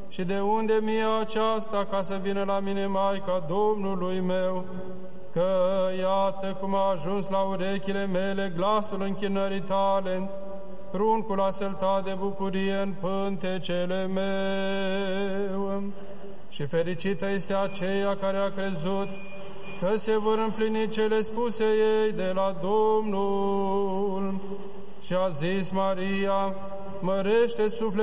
și de unde mie aceasta ca să vină la mine Maica Domnului meu, că iată cum a ajuns la urechile mele glasul închinării tale, pruncul a săltat de bucurie în pântecele meu. Și fericită este aceea care a crezut că se vor împlini cele spuse ei de la Domnul. Și a zis Maria, mărește sufletul